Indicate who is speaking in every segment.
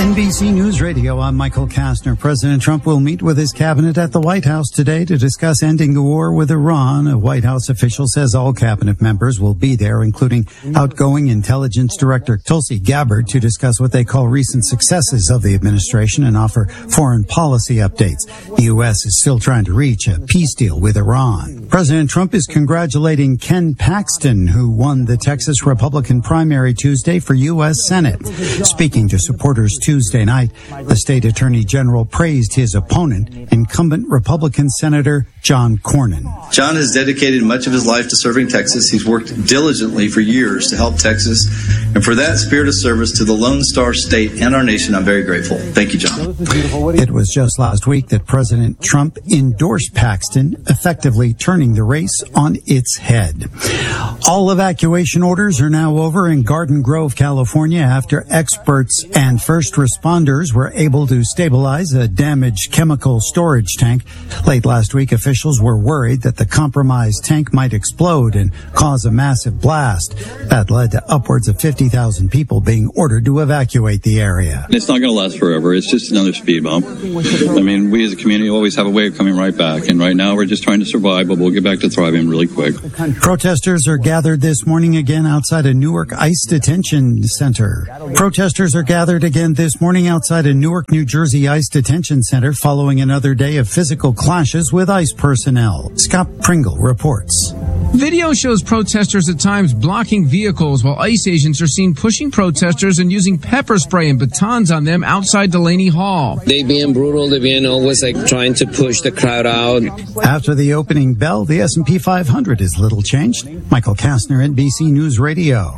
Speaker 1: NBC News Radio, I'm Michael Kastner. President Trump will meet with his cabinet at the White House today to discuss ending the war with Iran. A White House official says all cabinet members will be there, including outgoing intelligence director Tulsi Gabbard, to discuss what they call recent successes of the administration and offer foreign policy updates. The U.S. is still trying to reach a peace deal with Iran. President Trump is congratulating Ken Paxton, who won the Texas Republican primary Tuesday for U.S. Senate. Speaking to supporters Tuesday night, the state attorney general praised his opponent, incumbent Republican Senator John Cornyn.
Speaker 2: John has dedicated much of his life to serving Texas. He's worked diligently for years to help Texas. And for that spirit of service to the Lone Star State and our nation, I'm very grateful. Thank you, John.
Speaker 1: It was just last week that President Trump endorsed Paxton, effectively turning the race on its head. All evacuation orders are now over in Garden Grove, California, after experts and first responders were able to stabilize a damaged chemical storage tank. Late last week, officials were worried that the compromised tank might explode and cause a massive blast. That led to upwards of 50,000 people being ordered to evacuate the area.
Speaker 3: It's not going to last forever. It's just another speed bump. I mean, we as a community always have a way of coming right back. And right now we're just trying to survive, but we'll get back to thriving really quick.
Speaker 1: Protesters are gathered this morning again outside a Newark ICE detention center. Protesters are gathered again this morning outside a Newark, New Jersey ICE detention center following another day of physical clashes with ICE personnel. Scott Pringle reports.
Speaker 4: Video shows protesters at times blocking vehicles while ICE agents are seen pushing protesters and using pepper spray and batons on them outside Delaney Hall.
Speaker 5: They being brutal, they being always trying to push the crowd out.
Speaker 1: After the opening bell, the S&P 500 is little changed. Michael Kastner, NBC News Radio.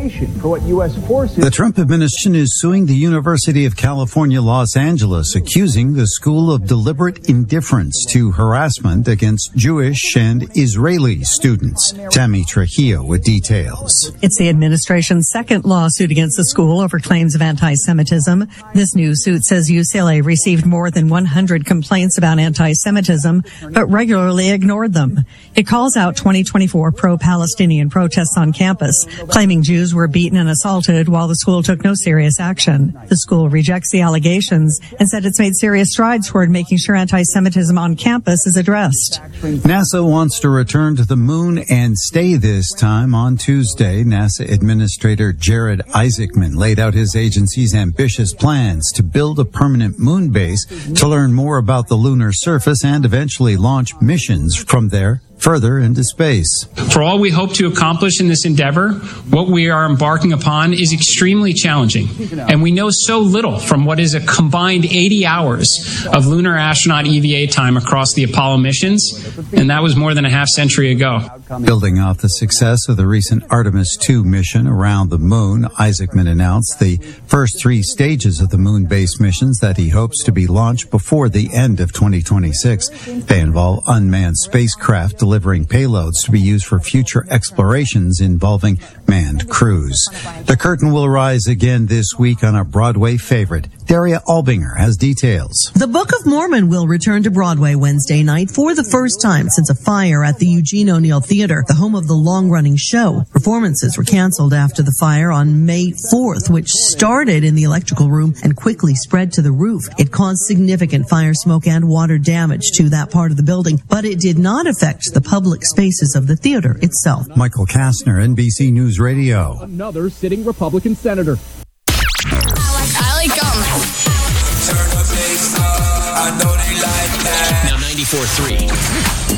Speaker 1: The Trump administration is suing the University of California, Los Angeles, accusing the school of deliberate indifference to harassment against Jewish and Israeli students. Tammy Trujillo with details.
Speaker 6: It's the administration's second lawsuit against the school over claims of anti-Semitism. This new suit says UCLA received more than 100 complaints about anti-Semitism, but regularly ignored them. It calls out 2024 pro-Palestinian protests on campus, claiming Jews were beaten and assaulted while the school took no serious action. The school rejects the allegations and said it's made serious strides toward making sure anti-Semitism on campus is addressed.
Speaker 1: NASA wants to return to the moon and stay this time. On Tuesday, NASA Administrator Jared Isaacman laid out his agency's ambitious plans to build a permanent moon base to learn more about the lunar surface and eventually launch missions from there further into space.
Speaker 7: For all we hope to accomplish in this endeavor, what we are embarking upon is extremely challenging. And we know so little from what is a combined 80 hours of lunar astronaut EVA time across the Apollo missions, and that was more than a half century ago.
Speaker 1: Building off the success of the recent Artemis II mission around the moon, Isaacman announced the first 3 stages of the moon-based missions that he hopes to be launched before the end of 2026. They involve unmanned spacecraft delivering payloads to be used for future explorations involving manned crews. The curtain will rise again this week on a Broadway favorite. Daria Albinger has details.
Speaker 8: The Book of Mormon will return to Broadway Wednesday night for the first time since a fire at the Eugene O'Neill Theater, the home of the long-running show. Performances were canceled after the fire on May 4th, which started in the electrical room and quickly spread to the roof. It caused significant fire smoke and water damage to that part of the building, but it did not affect the public spaces of the theater itself.
Speaker 1: Michael Kastner, NBC News Radio.
Speaker 9: Another sitting Republican senator.
Speaker 10: I like gum.
Speaker 11: Turn the bass up. I know they like that.
Speaker 12: Now 94.3.